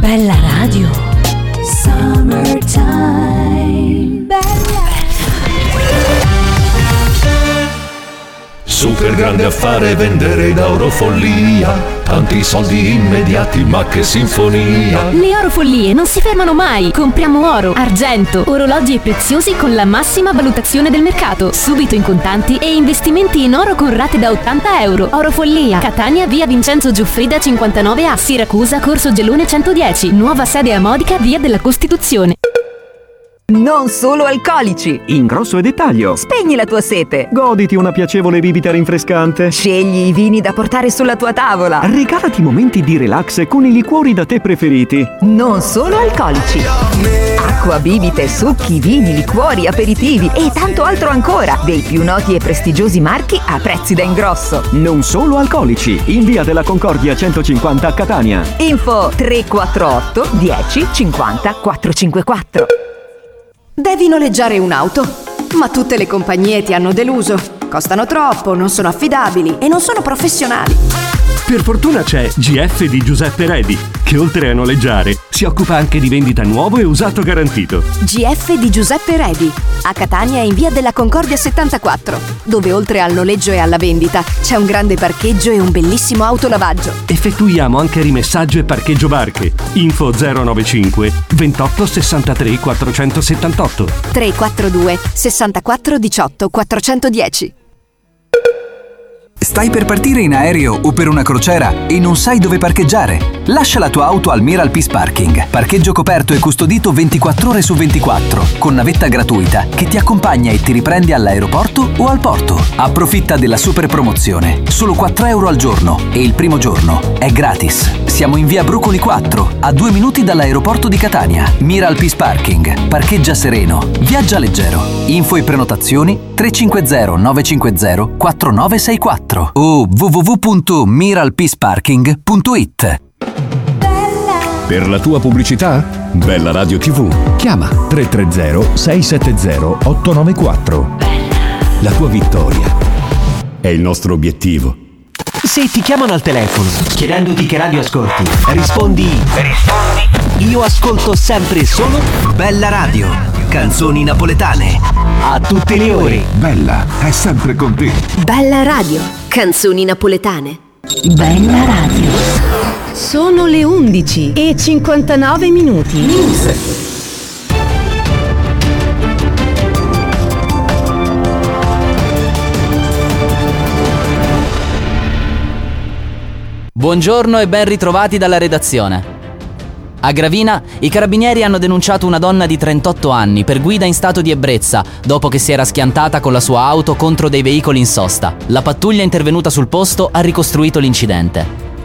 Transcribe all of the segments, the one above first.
Bella radio. Summertime. Bella. Super grande affare vendere da Orofollia. Tanti soldi immediati, ma che sinfonia. Le Orofollie non si fermano mai. Compriamo oro, argento, orologi e preziosi con la massima valutazione del mercato. Subito in contanti e investimenti in oro con rate da 80 euro. Orofollia, Catania, via Vincenzo Giuffrida 59A, Siracusa, Corso Gelone 110. Nuova sede a Modica, via della Costituzione. Non solo alcolici. Ingrosso e dettaglio. Spegni la tua sete. Goditi una piacevole bibita rinfrescante. Scegli i vini da portare sulla tua tavola. Regalati momenti di relax con i liquori da te preferiti. Non solo alcolici. Acqua, bibite, succhi, vini, liquori, aperitivi e tanto altro ancora. Dei più noti e prestigiosi marchi a prezzi da ingrosso. Non solo alcolici. In via della Concordia 150 a Catania. Info 348 10 50 454. Devi noleggiare un'auto, ma tutte le compagnie ti hanno deluso. Costano troppo, non sono affidabili e non sono professionali. Per fortuna c'è GF di Giuseppe Redi, che oltre a noleggiare si occupa anche di vendita nuovo e usato garantito. GF di Giuseppe Redi, a Catania in via della Concordia 74, dove oltre al noleggio e alla vendita c'è un grande parcheggio e un bellissimo autolavaggio. Effettuiamo anche rimessaggio e parcheggio barche. Info 095 28 63 478 342 64 18 410. Stai per partire in aereo o per una crociera e non sai dove parcheggiare? Lascia la tua auto al Miral Peace Parking. Parcheggio coperto e custodito 24 ore su 24, con navetta gratuita che ti accompagna e ti riprende all'aeroporto o al porto. Approfitta della super promozione. Solo 4 euro al giorno e il primo giorno è gratis. Siamo in via Brucoli 4, a 2 minuti dall'aeroporto di Catania. Miral Peace Parking. Parcheggia sereno. Viaggia leggero. Info e prenotazioni 350 950 4964 o www.miralpeaceparking.it. Per la tua pubblicità? Bella Radio TV. Chiama 330 670 894. La tua vittoria è il nostro obiettivo. Se ti chiamano al telefono chiedendoti che radio ascolti, rispondi io ascolto sempre solo Bella Radio, canzoni napoletane a tutte le ore. Bella è sempre con te. Bella Radio, canzoni napoletane. Bella radio. Sono le 11:59. Buongiorno e ben ritrovati dalla redazione. A Gravina, i carabinieri hanno denunciato una donna di 38 anni per guida in stato di ebbrezza dopo che si era schiantata con la sua auto contro dei veicoli in sosta. La pattuglia intervenuta sul posto ha ricostruito l'incidente.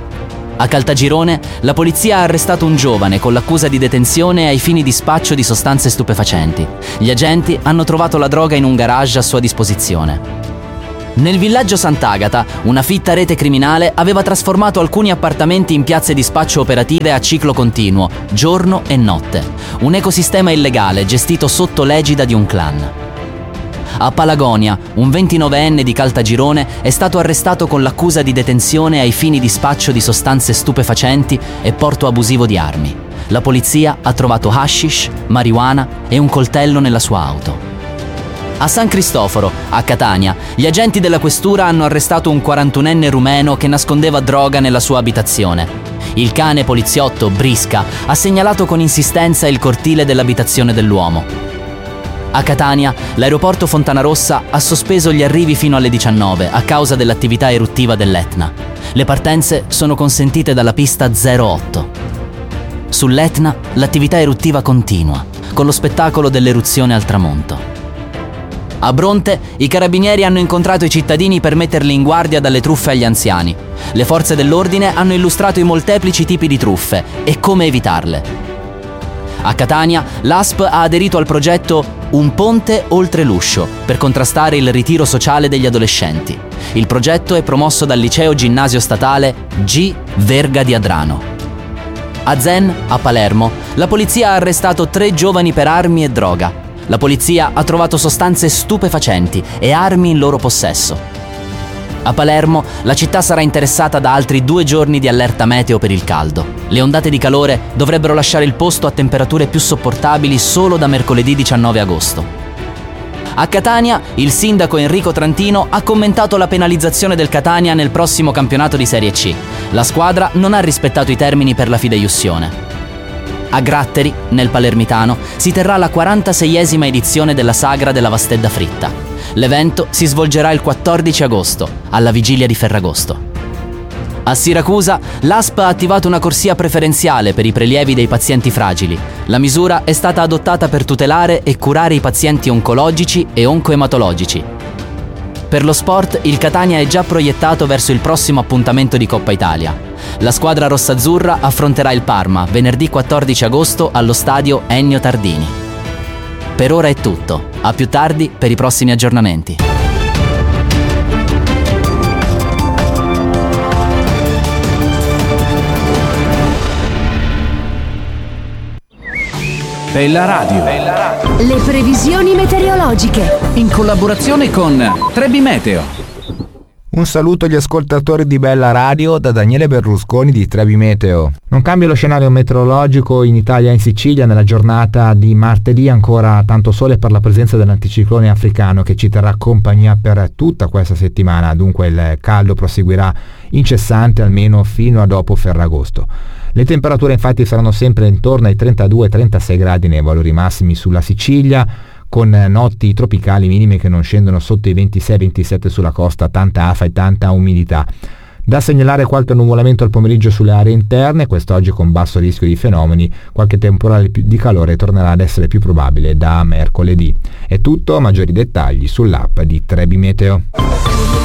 A Caltagirone, la polizia ha arrestato un giovane con l'accusa di detenzione ai fini di spaccio di sostanze stupefacenti. Gli agenti hanno trovato la droga in un garage a sua disposizione. Nel villaggio Sant'Agata, una fitta rete criminale aveva trasformato alcuni appartamenti in piazze di spaccio operative a ciclo continuo, giorno e notte. Un ecosistema illegale gestito sotto l'egida di un clan. A Palagonia, un 29enne di Caltagirone è stato arrestato con l'accusa di detenzione ai fini di spaccio di sostanze stupefacenti e porto abusivo di armi. La polizia ha trovato hashish, marijuana e un coltello nella sua auto. A San Cristoforo, a Catania, gli agenti della questura hanno arrestato un 41enne rumeno che nascondeva droga nella sua abitazione. Il cane poliziotto, Brisca, ha segnalato con insistenza il cortile dell'abitazione dell'uomo. A Catania, l'aeroporto Fontanarossa ha sospeso gli arrivi fino alle 19 a causa dell'attività eruttiva dell'Etna. Le partenze sono consentite dalla pista 08. Sull'Etna l'attività eruttiva continua, con lo spettacolo dell'eruzione al tramonto. A Bronte, i carabinieri hanno incontrato i cittadini per metterli in guardia dalle truffe agli anziani. Le forze dell'ordine hanno illustrato i molteplici tipi di truffe e come evitarle. A Catania, l'ASP ha aderito al progetto Un ponte oltre l'uscio per contrastare il ritiro sociale degli adolescenti. Il progetto è promosso dal liceo ginnasio statale G. Verga di Adrano. A Zen, a Palermo, la polizia ha arrestato 3 giovani per armi e droga. La polizia ha trovato sostanze stupefacenti e armi in loro possesso. A Palermo, la città sarà interessata da altri 2 giorni di allerta meteo per il caldo. Le ondate di calore dovrebbero lasciare il posto a temperature più sopportabili solo da mercoledì 19 agosto. A Catania, il sindaco Enrico Trantino ha commentato la penalizzazione del Catania nel prossimo campionato di Serie C. La squadra non ha rispettato i termini per la fideiussione. A Gratteri, nel Palermitano, si terrà la 46esima edizione della Sagra della Vastedda Fritta. L'evento si svolgerà il 14 agosto, alla vigilia di Ferragosto. A Siracusa, l'ASP ha attivato una corsia preferenziale per i prelievi dei pazienti fragili. La misura è stata adottata per tutelare e curare i pazienti oncologici e oncoematologici. Per lo sport, il Catania è già proiettato verso il prossimo appuntamento di Coppa Italia. La squadra rossazzurra affronterà il Parma venerdì 14 agosto allo stadio Ennio Tardini. Per ora è tutto. A più tardi per i prossimi aggiornamenti. Bella Radio. Le previsioni meteorologiche. In collaborazione con Trebi Meteo. Un saluto agli ascoltatori di Bella Radio da Daniele Berlusconi di Trebi Meteo. Non cambia lo scenario meteorologico in Italia e in Sicilia nella giornata di martedì, ancora tanto sole per la presenza dell'anticiclone africano che ci terrà compagnia per tutta questa settimana, dunque il caldo proseguirà incessante almeno fino a dopo Ferragosto. Le temperature infatti saranno sempre intorno ai 32-36 gradi nei valori massimi sulla Sicilia, con notti tropicali minime che non scendono sotto i 26-27 sulla costa, tanta afa e tanta umidità. Da segnalare qualche nuvolamento al pomeriggio sulle aree interne, quest'oggi con basso rischio di fenomeni, qualche temporale di calore tornerà ad essere più probabile da mercoledì. È tutto, maggiori dettagli sull'app di Trebi Meteo.